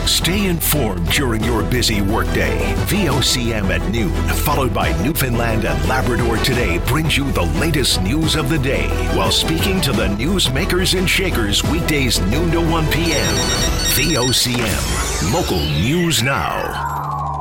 Stay informed during your busy workday. VOCM at noon, followed by Newfoundland and Labrador Today, brings you the latest news of the day while speaking to the newsmakers and shakers weekdays noon to 1 p.m. VOCM, local news now.